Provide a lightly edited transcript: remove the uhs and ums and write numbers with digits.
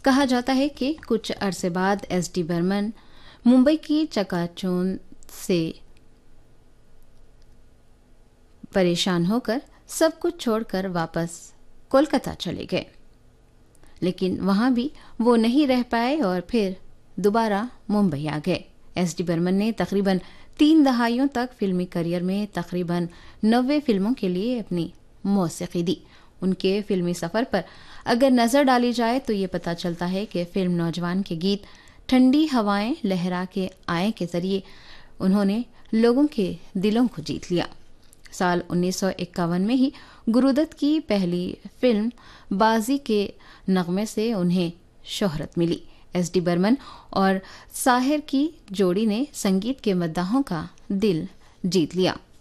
कहा जाता है कि कुछ अरसे बाद एस.डी. बर्मन मुंबई की चकाचौंध से परेशान होकर सब कुछ छोड़कर वापस कोलकाता चले गए, लेकिन वहां भी वो नहीं रह पाए और फिर दोबारा मुंबई आ गए। एस.डी. बर्मन ने तकरीबन 3 दहाइयों तक फिल्मी करियर में तकरीबन 90 फिल्मों के लिए अपनी मौसीकी दी। उनके फिल्मी सफर पर अगर नजर डाली जाए तो ये पता चलता है कि फिल्म नौजवान के गीत ठंडी हवाएं लहरा के आए के जरिए उन्होंने लोगों के दिलों को जीत लिया। साल 1951 में ही गुरुदत्त की पहली फिल्म बाजी के नगमे से उन्हें शोहरत मिली। एस.डी. बर्मन और साहिर की जोड़ी ने संगीत के मद्दाहों का दिल जीत लिया।